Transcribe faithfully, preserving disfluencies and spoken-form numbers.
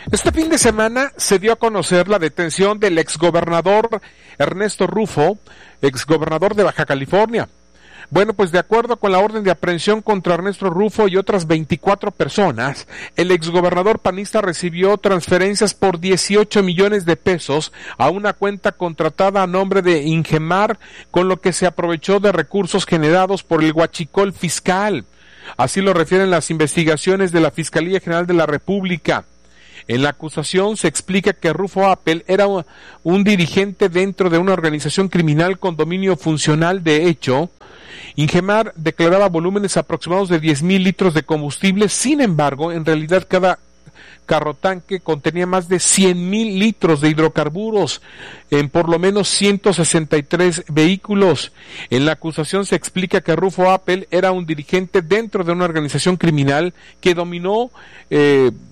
Este fin de semana se dio a conocer la detención del exgobernador Ernesto Rufo, exgobernador de Baja California. Bueno, pues de acuerdo con la orden de aprehensión contra Ernesto Rufo y otras veinticuatro personas, el exgobernador panista recibió transferencias por dieciocho millones de pesos a una cuenta contratada a nombre de Ingemar, con lo que se aprovechó de recursos generados por el huachicol fiscal. Así lo refieren las investigaciones de la Fiscalía General de la República. En la acusación se explica que Rufo Appel era un dirigente dentro de una organización criminal con dominio funcional. De hecho, Ingemar declaraba volúmenes aproximados de diez mil litros de combustible. Sin embargo, en realidad cada carrotanque contenía más de cien mil litros de hidrocarburos en por lo menos ciento sesenta y tres vehículos. En la acusación se explica que Rufo Appel era un dirigente dentro de una organización criminal que dominó eh,